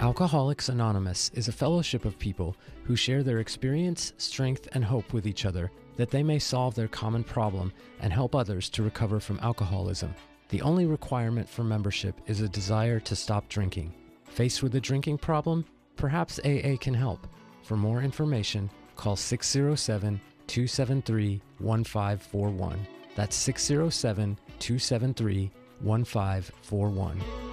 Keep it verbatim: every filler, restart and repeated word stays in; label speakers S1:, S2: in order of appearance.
S1: Alcoholics Anonymous is a fellowship of people who share their experience, strength, and hope with each other that they may solve their common problem and help others to recover from alcoholism. The only requirement for membership is a desire to stop drinking. Faced with a drinking problem? Perhaps A A can help. For more information, call six oh seven, two seven three, one five four one. That's six oh seven, two seven three, one five four one.